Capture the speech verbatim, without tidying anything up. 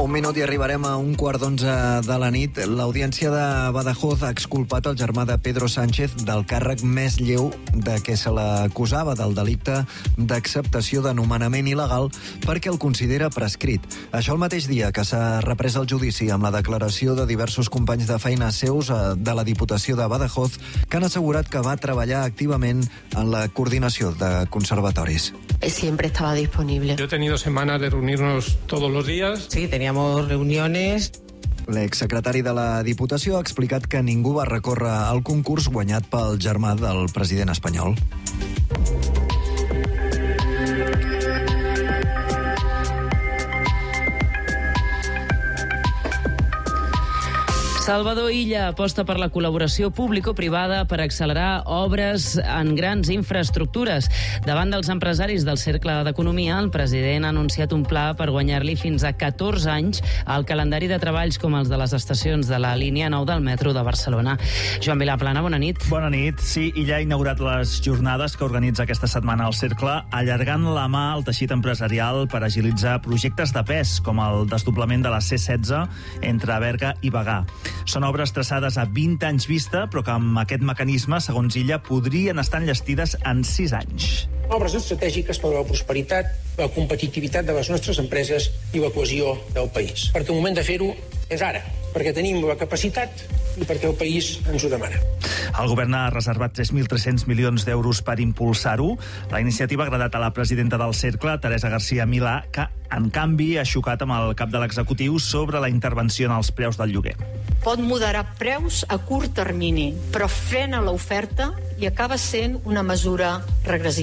Un minut i arribarem a un quart d'onze de la nit. L'Audiència de Badajoz ha exculpat el germà de Pedro Sánchez del càrrec més lleu de què se l'acusava, del delicte d'acceptació de nomenament il·legal, perquè el considera prescrit. Això el mateix dia que s'ha reprès el judici amb la declaració de diversos companys de feina seus de la Diputació de Badajoz, que han assegurat que va treballar activament en la coordinació de conservatoris. Siempre estaba disponible. Yo he tenido semanas de reunirnos todos los días. Sí, teníamos reuniones. L'exsecretari de la Diputació ha explicat que ningú va recórrer al concurs guanyat pel germà del president espanyol. Salvador Illa aposta per la col·laboració público-privada per accelerar obres en grans infraestructures. Davant dels empresaris del Cercle d'Economia, el president ha anunciat un pla per guanyar-li fins a catorze anys al calendari de treballs com els de les estacions de la línia nou del metro de Barcelona. Joan Vilaplana, bona nit. Bona nit. Sí, Illa ha inaugurat les jornades que organitza aquesta setmana al Cercle, allargant la mà al teixit empresarial per agilitzar projectes de pes, com el desdoblament de la C setze entre Berga i Bagà. Són obres traçades a vint anys vista, però que amb aquest mecanisme, segons Illa, podrien estar enllestides en sis anys. Obres estratègiques per a la prosperitat, la competitivitat de les nostres empreses i la cohesió del país. Perquè el moment de fer-ho és ara, perquè tenim la capacitat i perquè el país ens ho demana. El govern ha reservat tres mil tres-cents milions d'euros per impulsar-ho. La iniciativa ha agradat a la presidenta del Cercle, Teresa García Milà, que, en canvi, ha xocat amb el cap de l'executiu sobre la intervenció en els preus del lloguer. Pot moderar preus a curt termini, però frena l'oferta i acaba sent una mesura regressiva.